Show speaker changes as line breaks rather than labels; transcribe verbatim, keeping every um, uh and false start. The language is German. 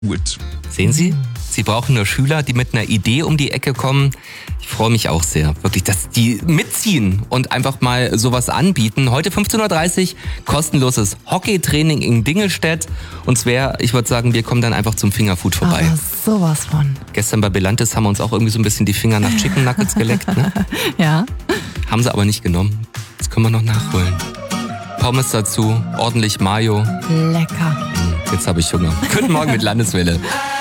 Gut.
Sehen Sie? Sie brauchen nur Schüler, die mit einer Idee um die Ecke kommen. Ich freue mich auch sehr, wirklich, dass die mitziehen und einfach mal sowas anbieten. Heute fünfzehn Uhr dreißig, kostenloses Hockeytraining in Dingelstedt. Und zwar, ich würde sagen, wir kommen dann einfach zum Fingerfood vorbei.
Aber sowas von.
Gestern bei Belantes haben wir uns auch irgendwie so ein bisschen die Finger nach Chicken Nuggets geleckt, ne?
Ja.
Haben sie aber nicht genommen. Das können wir noch nachholen. Pommes dazu, ordentlich Mayo.
Lecker.
Jetzt habe ich Hunger. Guten Morgen mit Landeswelle.